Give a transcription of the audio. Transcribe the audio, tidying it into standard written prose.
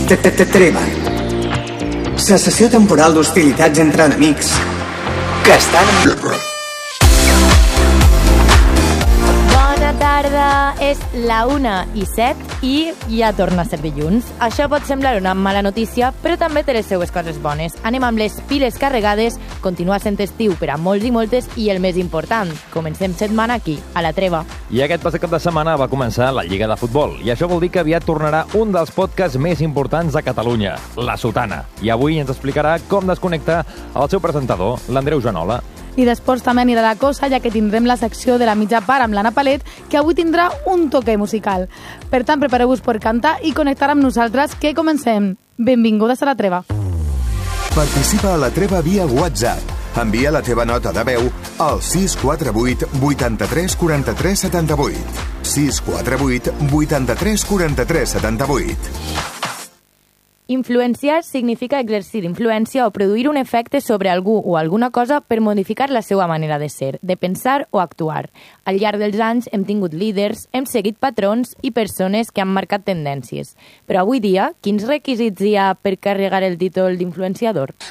Treva. Cessació temporal d'hostilitats entre enemics que estan en guerra. Bona tarda, és la 1:07 i ja torna a ser dilluns. Això pot semblar una mala notícia, però també té les seues coses bones. Anem amb les piles carregades, continua sent estiu per a molts i moltes i el més important, comencem setmana aquí, a la Treva. I aquest passat cap de setmana va començar la Lliga de Futbol, i això vol dir que aviat tornarà un dels podcasts més importants de Catalunya, La Sotana. I avui ens explicarà com desconnecta el seu presentador, l'Andreu Joanola. I d'esports també anirà la cosa, ja que tindrem la secció de la mitja part amb l'Anna Palet, que avui tindrà un toque musical. Per tant, prepareu-vos per cantar i connectar amb nosaltres, que comencem. Benvingudes a la Treva. Participa a la Treva via WhatsApp. Envia la teva nota de veu al 648 83 43 78. 648 83 43 78. Influenciar significa exercir influència o produir un efecte sobre algú o alguna cosa per modificar la seva manera de ser, de pensar o actuar. Al llarg dels anys hem tingut líders, hem seguit patrons i persones que han marcat tendències. Però avui dia, quins requisits hi ha per carregar el títol d'influenciador?